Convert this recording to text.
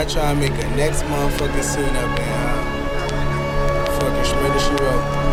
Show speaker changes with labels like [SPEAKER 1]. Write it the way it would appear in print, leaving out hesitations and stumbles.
[SPEAKER 1] I try and make a next motherfucking scene up and fucking Shredder She Wrote.